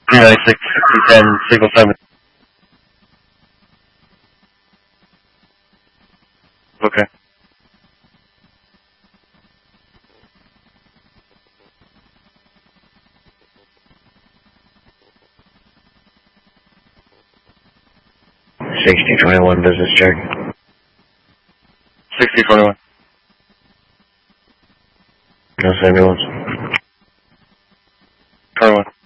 396, 6010, signal 7. Okay. $6021 business check. 6021. No ambulance. 21.